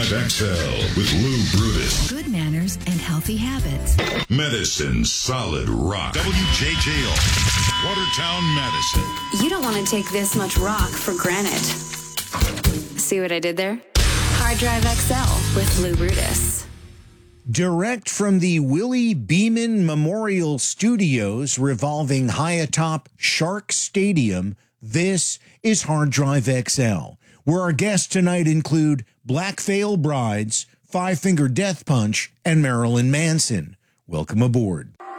Drive XL with Lou Brutus. Good manners and healthy habits. Medicine Solid Rock. WJJO. Watertown, Madison. You don't want to take this much rock for granted. See what I did there? Hard Drive XL with Lou Brutus. Direct from the Willie Beeman Memorial Studios revolving high atop Shark Stadium, this is Hard Drive XL, where our guests tonight include Black Veil Brides, Five Finger Death Punch, and Marilyn Manson. Welcome aboard.